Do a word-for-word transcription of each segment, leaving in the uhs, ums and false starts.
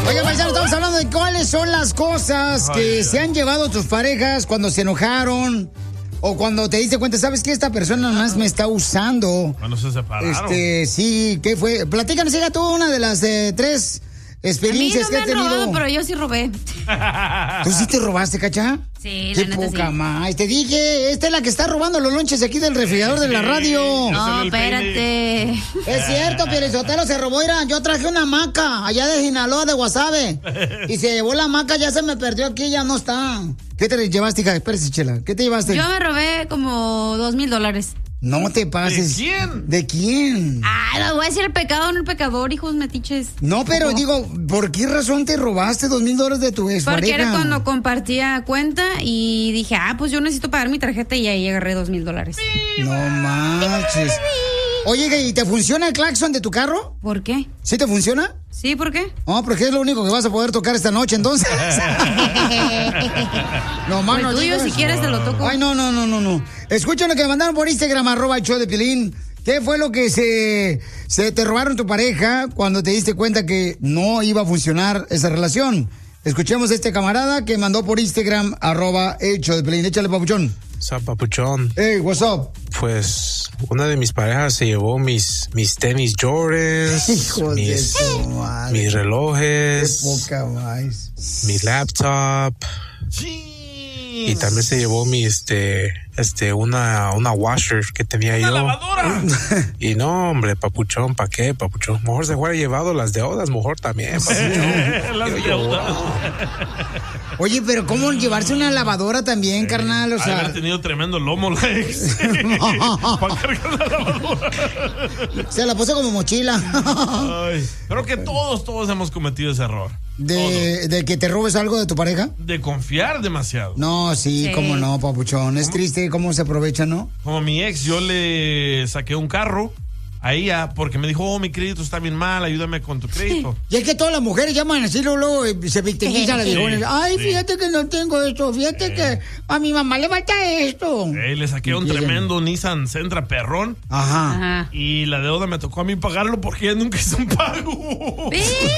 Oye, paisano, estamos hablando de cuáles son las cosas que Ay, se han llevado tus parejas cuando se enojaron o cuando te diste cuenta, ¿sabes qué? Esta persona más me está usando. Cuando se separaron. Este, sí, ¿qué fue? Platícanos, llega tú una de las eh, tres experiencias a mí no que has tenido. Robado, pero yo sí robé. ¿Tú sí te robaste, Cacha? Sí, Qué la neta poca sí. más. Te dije, esta es la que está robando los lonches aquí del refrigerador de la radio. No, espérate. Es cierto, Pielizotelo se robó. Mira, yo traje una hamaca allá de Sinaloa, de Guasave. Y se llevó la hamaca, ya se me perdió aquí, ya no está. ¿Qué te llevaste, hija? Espérate, Chela. ¿Qué te llevaste? Yo me robé como dos mil dólares. No te pases. ¿De quién? ¿De quién? Ah, no voy a decir el pecado, no el pecador, hijos metiches. No, pero Ojo. digo, ¿por qué razón te robaste dos mil dólares de tu ex Porque pareja? era cuando compartía cuenta y dije, ah, pues yo necesito pagar mi tarjeta y ahí agarré dos mil dólares. No manches. Oye, ¿y te funciona el claxon de tu carro? ¿Por qué? ¿Sí te funciona? Sí, ¿por qué? No, porque es lo único que vas a poder tocar esta noche, entonces. No, mano, el tuyo, digas. si quieres, te lo toco. Ay, no, no, no, no, no. Escuchen lo que me mandaron por Instagram, arroba el show de Piolín. ¿Qué fue lo que se, se te robaron tu pareja cuando te diste cuenta que no iba a funcionar esa relación? Escuchemos a este camarada que mandó por Instagram, arroba el show de Piolín. Échale, papuchón. What's up, papuchón? Hey, what's up? Pues una de mis parejas se llevó mis, mis tenis Jordans, Hijos de mis, su madre. mis relojes, Qué poca más. mi laptop. Y también se llevó mi este este una una washer que tenía ¡Una yo. lavadora! Y no, hombre, papuchón, ¿para qué, papuchón? Mejor se hubiera llevado las deudas, mejor también, papuchón. Las Yo- deudas. Oye, pero ¿cómo llevarse una lavadora también, carnal? O sea, Ha tenido tremendo lomo la ex. Para cargar la lavadora. se la puso como mochila. Ay, creo que todos, todos hemos cometido ese error. De, de que te robes algo de tu pareja. De confiar demasiado. No, sí, Sí. cómo no, papuchón. Es triste cómo se aprovecha, ¿no? Como mi ex, yo le saqué un carro a ella porque me dijo, oh, mi crédito está bien mal, ayúdame con tu crédito. Y es que todas las mujeres llaman así, luego, luego y se victimizan las Sí, viejones. Ay, sí. fíjate que no tengo esto, fíjate que a mi mamá le falta esto. Eh, le saqué un Bien. tremendo Nissan Sentra perrón. Ajá. Ajá. Y la deuda me tocó a mí pagarlo porque ella nunca hizo un pago.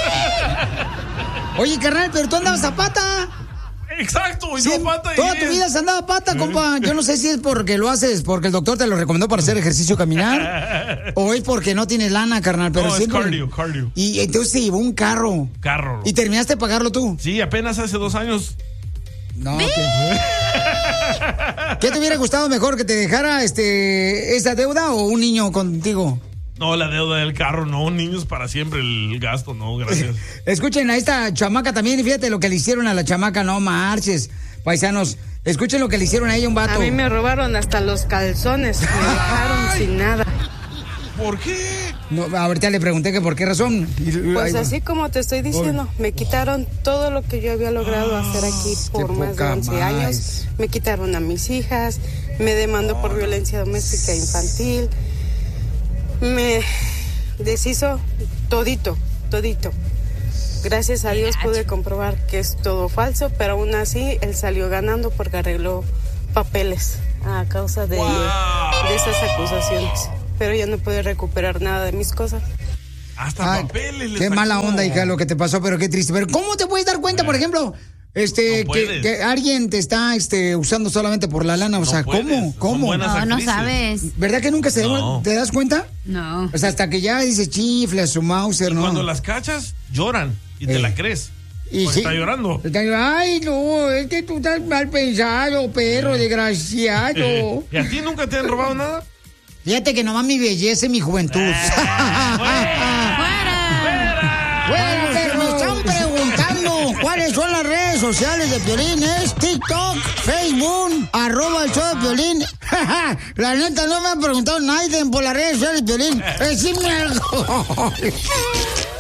Oye, carnal, pero tú andabas a pata. Exacto, y Sí, yo pata y toda ella- tu vida has andado a pata, compa. Yo no sé si es porque lo haces, porque el doctor te lo recomendó para hacer ejercicio caminar, o es porque no tienes lana, carnal. Pero No, es siempre... cardio, cardio. Y entonces se llevó un carro. Carro. ¿Y terminaste de pagarlo tú? Sí, apenas hace dos años. No, ¿qué? ¿Qué te hubiera gustado mejor, que te dejara este esa deuda o un niño contigo? No, la deuda del carro, no, niños para siempre, el gasto, no, gracias. Escuchen a esta chamaca también y fíjate lo que le hicieron a la chamaca, no marches, paisanos. Escuchen lo que le hicieron a ella un vato. A mí me robaron hasta los calzones, me dejaron sin nada. ¿Por qué? No, ahorita le pregunté que por qué razón. Y- Pues ay, así como te estoy diciendo, me quitaron todo lo que yo había logrado hacer aquí por qué más de poca once más. años. Me quitaron a mis hijas, me demandó por violencia doméstica infantil, me deshizo todito, todito. Gracias a Dios pude comprobar que es todo falso, pero aún así él salió ganando porque arregló papeles a causa de, de esas acusaciones. Pero ya no pude recuperar nada de mis cosas. Hasta ay, papeles le qué sacó. mala onda, hija, lo que te pasó, pero qué triste. Pero ¿cómo te puedes dar cuenta, por ejemplo, este, No que, puedes. que alguien te está este, usando solamente por la lana? O No sea, puedes, ¿cómo? son ¿Cómo? buenas No, no actrices. sabes. ¿Verdad que nunca se No. te das cuenta? No. O sea, hasta que ya dice chifle a su Mauser, ¿no? Cuando las cachas, lloran y te Eh. la crees. Y Porque sí. está llorando. Está- Ay, no, es que tú estás mal pensado, perro desgraciado. Eh, ¿Y a ti nunca te han robado nada? Fíjate que nomás mi belleza y mi juventud. ¡Fuera! Bueno, pero me están preguntando cuáles son las redes sociales de Piolín. Es TikTok, Facebook, arroba el show de Piolín. La neta, no me han preguntado nadie por las redes sociales de Piolín. Decime algo.